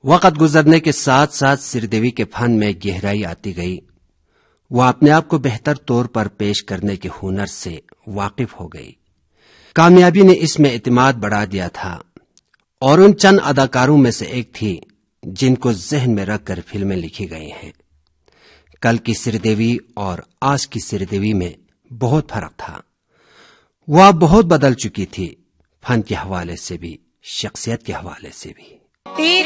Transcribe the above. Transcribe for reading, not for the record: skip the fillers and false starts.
वक्त गुजरने के साथ साथ श्रीदेवी के फन में गहराई आती गई। वह अपने आप को बेहतर तौर पर पेश करने के हुनर से वाकिफ हो गई। कामयाबी ने इसमें एतमाद बढ़ा दिया था और उन चंद अदाकारों में से एक थी जिनको जहन में रखकर फिल्में लिखी गई हैं। कल की श्रीदेवी और आज की श्रीदेवी में बहुत फर्क था। वह बहुत बदल चुकी थी, फन के हवाले से भी, शख्सियत के हवाले से भी।